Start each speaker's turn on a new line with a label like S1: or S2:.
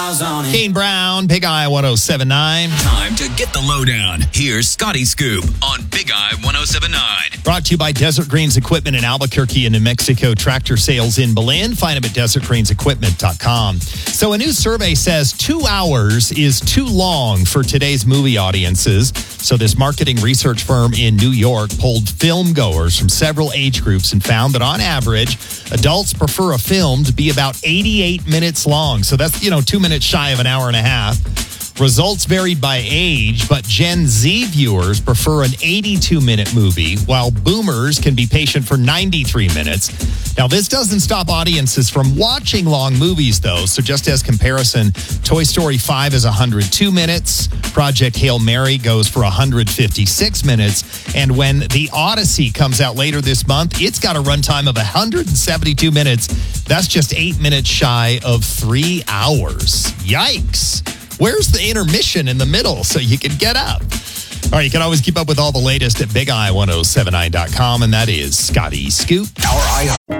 S1: miles on it.
S2: Kane Brown, Big Eye 107.9.
S3: Time to get the lowdown. Here's Scotty Scoop on Big Eye 107.9.
S2: Brought to you by Desert Greens Equipment in Albuquerque and New Mexico. Tractor sales in Belen. Find them at desertgreensequipment.com. So a new survey says 2 hours is too long for today's movie audiences. So this marketing research firm in New York polled film goers from several age groups and found that on average, adults prefer a film to be about 88 minutes long. So that's, 2 minutes shy of an hour and a half. Results varied by age, but Gen Z viewers prefer an 82-minute movie, while boomers can be patient for 93 minutes. Now, this doesn't stop audiences from watching long movies, though. So just as comparison, Toy Story 5 is 102 minutes. Project Hail Mary goes for 156 minutes. And when The Odyssey comes out later this month, it's got a runtime of 172 minutes. That's just 8 minutes shy of 3 hours. Yikes. Where's the intermission in the middle so you can get up? All right, you can always keep up with all the latest at BigEye1079.com, and that is Scotty Scoop.